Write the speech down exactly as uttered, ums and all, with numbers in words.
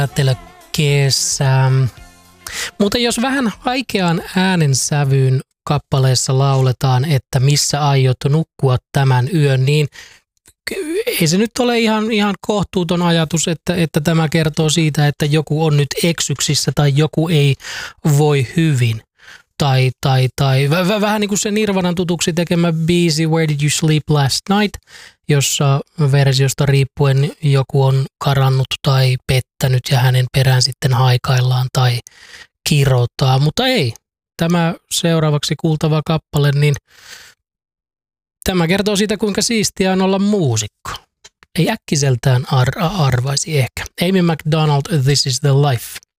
ajattele kesää. Mutta jos vähän haikeaan äänensävyyn kappaleessa lauletaan, että missä aiot nukkua tämän yön, niin ei se nyt ole ihan, ihan kohtuuton ajatus, että, että tämä kertoo siitä, että joku on nyt eksyksissä tai joku ei voi hyvin. Tai, tai, tai v- vähän niin kuin se Nirvanan tutuksi tekemä biisi Where Did You Sleep Last Night, jossa versiosta riippuen joku on karannut tai pettänyt ja hänen perään sitten haikaillaan tai kirotaan, mutta ei. Tämä seuraavaksi kuultava kappale, niin tämä kertoo siitä, kuinka siistiä on olla muusikko. Ei äkkiseltään ar- arvaisi ehkä. Amy McDonald, This is the Life.